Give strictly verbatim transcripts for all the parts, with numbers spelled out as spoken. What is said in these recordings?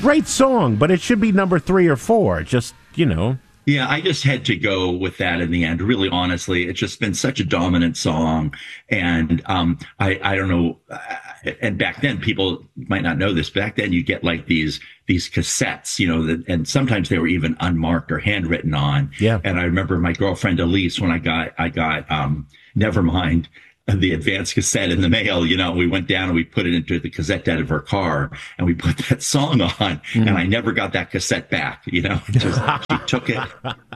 great song, but it should be number three or four. Just, you know. Yeah, I just had to go with that in the end. Really, honestly, it's just been such a dominant song, and um, I I don't know. And back then, people might not know this. Back then, you get like these these cassettes, you know, that, and sometimes they were even unmarked or handwritten on. Yeah. And I remember my girlfriend Elise, when I got I got um, Nevermind, the advanced cassette in the mail, you know, we went down and we put it into the cassette deck of her car and we put that song on, mm. and I never got that cassette back, you know, just, she took it.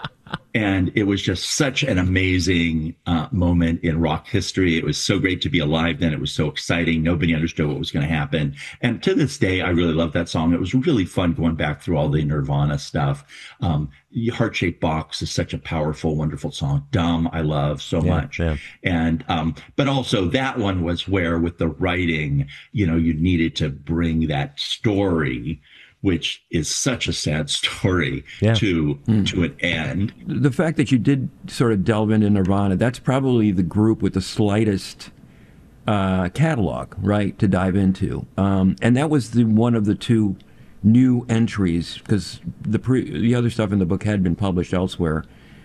And it was just such an amazing uh, moment in rock history. It was so great to be alive then. It was so exciting. Nobody understood what was going to happen. And to this day, I really love that song. It was really fun going back through all the Nirvana stuff. Um, Heart-Shaped Box is such a powerful, wonderful song. Dumb, I love so yeah, much. Yeah. And, um, but also that one was where with the writing, you know, you needed to bring that story, which is such a sad story, yeah. to mm. to an end. The fact that you did sort of delve into Nirvana, that's probably the group with the slightest uh, catalog, right, to dive into. Um, and that was the one of the two new entries, because the pre, the other stuff in the book had been published elsewhere.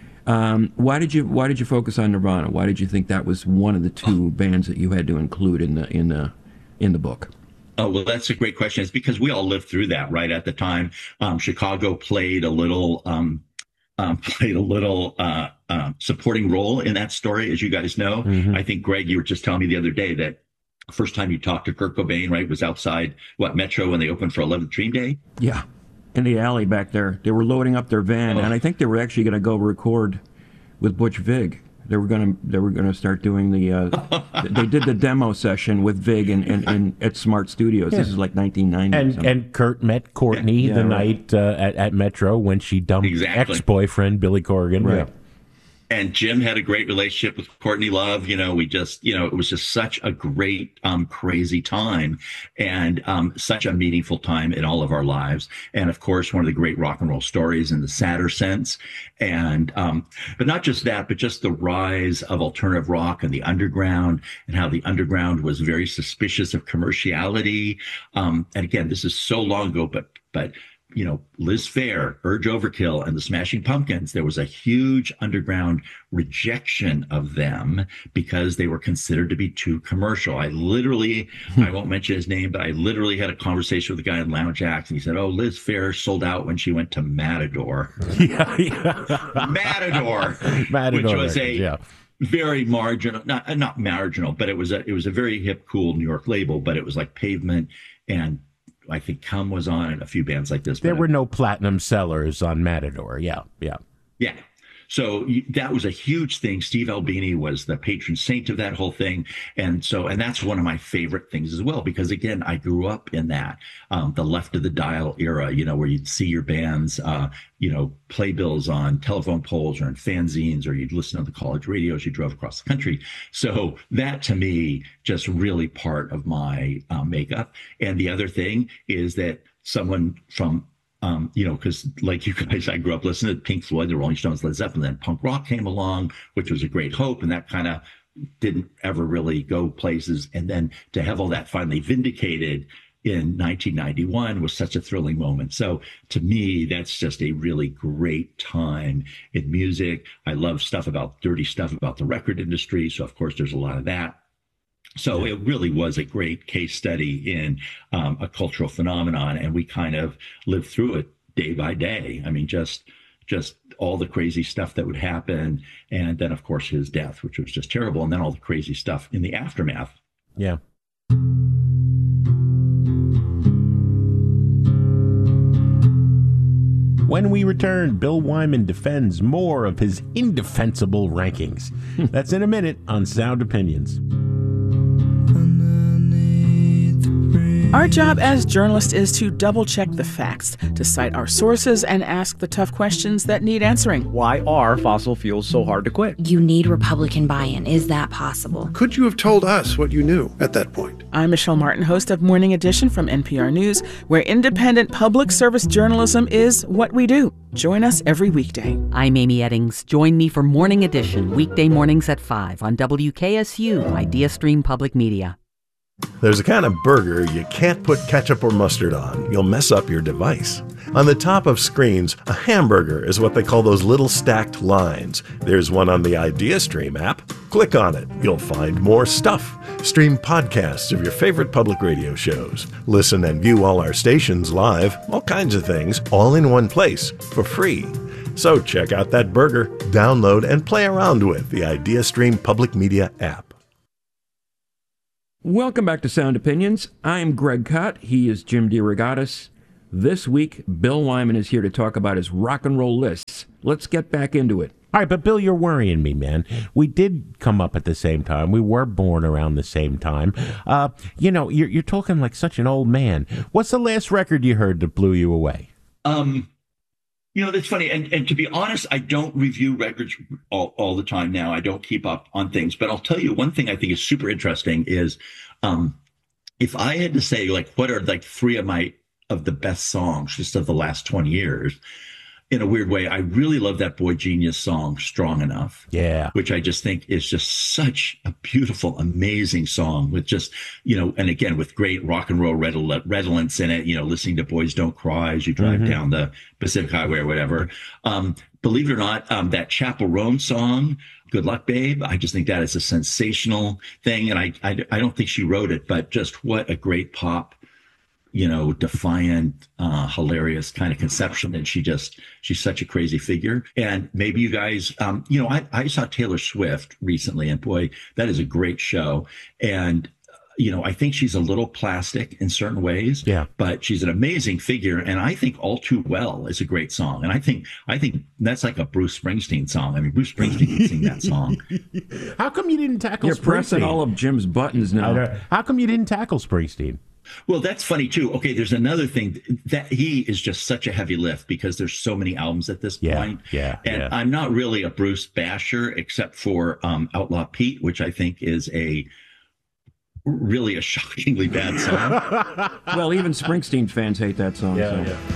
Um, why did you Why did you focus on Nirvana? Why did you think that was one of the two bands that you had to include in the in the in the book? Oh, well, that's a great question. It's because we all lived through that, right? At the time, um, Chicago played a little, um, um, played a little uh, uh, supporting role in that story, as you guys know. Mm-hmm. I think, Greg, you were just telling me the other day that the first time you talked to Kurt Cobain, right, was outside, what, Metro when they opened for eleventh Dream Day? Yeah, in the alley back there. They were loading up their van, oh. and I think they were actually going to go record with Butch Vig. They were gonna. They were gonna start doing the. Uh, they did the demo session with Vig and, and, and at Smart Studios. Yeah. This is like nineteen ninety. And and Kurt met Courtney yeah. the yeah, night right. uh, at at Metro when she dumped exactly. ex-boyfriend Billy Corgan. Right. Yeah. And Jim had a great relationship with Courtney Love. You know, we just, you know, it was just such a great, um, crazy time, and um, such a meaningful time in all of our lives. And of course, one of the great rock and roll stories in the sadder sense. And, um, but not just that, but just the rise of alternative rock and the underground, and how the underground was very suspicious of commerciality. Um, and again, this is so long ago, but, but, you know, Liz Phair, Urge Overkill, and the Smashing Pumpkins, there was a huge underground rejection of them because they were considered to be too commercial. I literally, I won't mention his name, but I literally had a conversation with a guy in Lounge Acts, and he said, oh, Liz Phair sold out when she went to Matador. Yeah, yeah. Matador, Matador, which was a... yeah. very marginal, not not marginal, but it was a it was a very hip, cool New York label, but it was like Pavement, and I think Cum was on, and a few bands like this. There were no platinum sellers on Matador. Yeah, yeah. Yeah. So that was a huge thing. Steve Albini was the patron saint of that whole thing. And so, and that's one of my favorite things as well, because again, I grew up in that, um, the left of the dial era, you know, where you'd see your bands, uh, you know, playbills on telephone poles or in fanzines, or you'd listen to the college radio as you drove across the country. So that to me, just really part of my uh, makeup. And the other thing is that someone from Um, you know, because like you guys, I grew up listening to Pink Floyd, the Rolling Stones, Led Zeppelin, then punk rock came along, which was a great hope, and that kind of didn't ever really go places. And then to have all that finally vindicated in nineteen ninety-one was such a thrilling moment. So to me, that's just a really great time in music. I love stuff about dirty stuff about the record industry. So of course, there's a lot of that. So it really was a great case study in um, a cultural phenomenon, and we kind of lived through it day by day. I mean, just just all the crazy stuff that would happen, and then, of course, his death, which was just terrible, and then all the crazy stuff in the aftermath. Yeah. When we return, Bill Wyman defends more of his indefensible rankings. That's in a minute on Sound Opinions. Our job as journalists is to double-check the facts, to cite our sources, and ask the tough questions that need answering. Why are fossil fuels so hard to quit? You need Republican buy-in. Is that possible? Could you have told us what you knew at that point? I'm Michelle Martin, host of Morning Edition from N P R News, where independent public service journalism is what we do. Join us every weekday. I'm Amy Eddings. Join me for Morning Edition, weekday mornings at five on W K S U, Idea Stream Public Media. There's a kind of burger you can't put ketchup or mustard on. You'll mess up your device. On the top of screens, a hamburger is what they call those little stacked lines. There's one on the IdeaStream app. Click on it. You'll find more stuff. Stream podcasts of your favorite public radio shows. Listen and view all our stations live, all kinds of things, all in one place for free. So check out that burger, download, and play around with the IdeaStream Public Media app. Welcome back to Sound Opinions. I'm Greg Kot. He is Jim DeRogatis. This week, Bill Wyman is here to talk about his rock and roll lists. Let's get back into it. All right, but Bill, you're worrying me, man. We did come up at the same time. We were born around the same time. Uh, you know, you're, you're talking like such an old man. What's the last record you heard that blew you away? Um, you know, that's funny. And, and to be honest, I don't review records all, all the time now. I don't keep up on things. But I'll tell you one thing I think is super interesting is um, if I had to say, like, what are like three of my of the best songs just of the last twenty years, in a weird way, I really love that Boy Genius song, Strong Enough. Yeah. Which I just think is just such a beautiful, amazing song with just, you know, and again, with great rock and roll redol- redolence in it, you know, listening to Boys Don't Cry as you drive mm-hmm. down the Pacific Highway or whatever. Um, believe it or not, um, that Chappell Roan song, Good Luck Babe, I just think that is a sensational thing. And I, I, I don't think she wrote it, but just what a great pop, you know, defiant, uh, hilarious kind of conception. And she just, she's such a crazy figure. And maybe you guys, um, you know, I, I saw Taylor Swift recently, and boy, that is a great show. And, uh, you know, I think she's a little plastic in certain ways, yeah, but she's an amazing figure. And I think All Too Well is a great song. And I think, I think that's like a Bruce Springsteen song. I mean, Bruce Springsteen can sing that song. How come you didn't tackle You're Springsteen? pressing all of Jim's buttons now. How come you didn't tackle Springsteen? Well, that's funny, too. Okay, there's another thing that he is just such a heavy lift because there's so many albums at this yeah, point. Yeah. And yeah. I'm not really a Bruce basher except for um, Outlaw Pete, which I think is a really a shockingly bad song. Well, even Springsteen fans hate that song. Yeah, so. yeah.